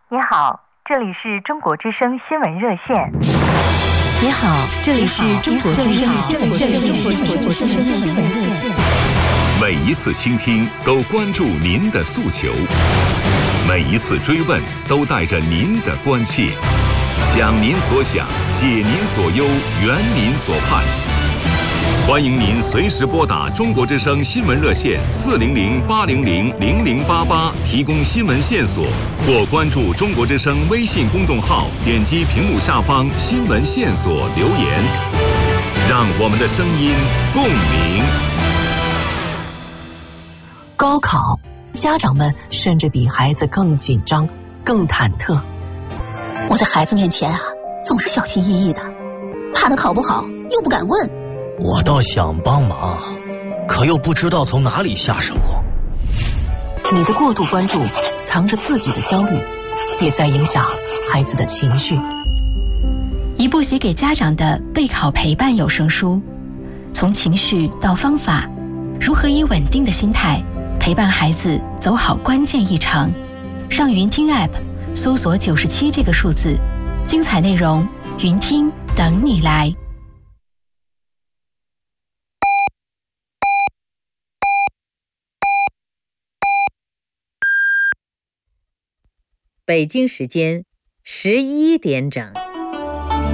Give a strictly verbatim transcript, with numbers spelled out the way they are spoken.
你好，这里是中国之声新闻热线。 你好，这里是中国之声新闻热线。 每一次倾听都关注您的诉求，每一次追问都带着您的关切，想您所想，解您所忧，圆您所盼。欢迎您随时拨打中国之声新闻热线四零零八零零零零八八提供新闻线索，或关注中国之声微信公众号，点击屏幕下方新闻线索留言，让我们的声音共鸣。 高考，家长们甚至比孩子更紧张、更忐忑。 我在孩子面前啊，总是小心翼翼的，怕他考不好，又不敢问。 我倒想帮忙，可又不知道从哪里下手。 你的过度关注藏着自己的焦虑，也在影响孩子的情绪。 一部写给家长的备考陪伴有声书，从情绪到方法，如何以稳定的心态陪伴孩子走好关键一程。上云听 App 搜索九十七这个数字，精彩内容云听等你来。 北京时间十一点整。